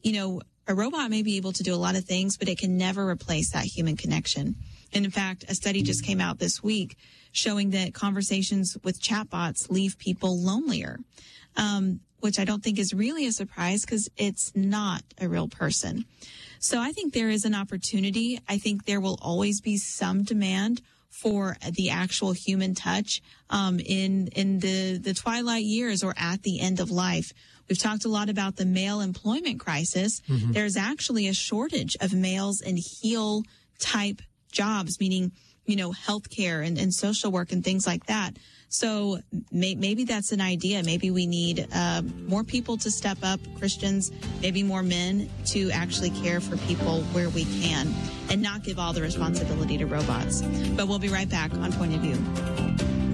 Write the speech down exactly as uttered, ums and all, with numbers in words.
you know, a robot may be able to do a lot of things, but it can never replace that human connection. And in fact, a study just came out this week showing that conversations with chatbots leave people lonelier, um, which I don't think is really a surprise because it's not a real person. So I think there is an opportunity. I think there will always be some demand for the actual human touch um, in in the, the twilight years or at the end of life. We've talked a lot about the male employment crisis. Mm-hmm. There's actually a shortage of males in heel type jobs, meaning, you know, healthcare and, and social work and things like that. So may, maybe that's an idea. Maybe we need uh, more people to step up, Christians, maybe more men to actually care for people where we can and not give all the responsibility to robots. But we'll be right back on Point of View.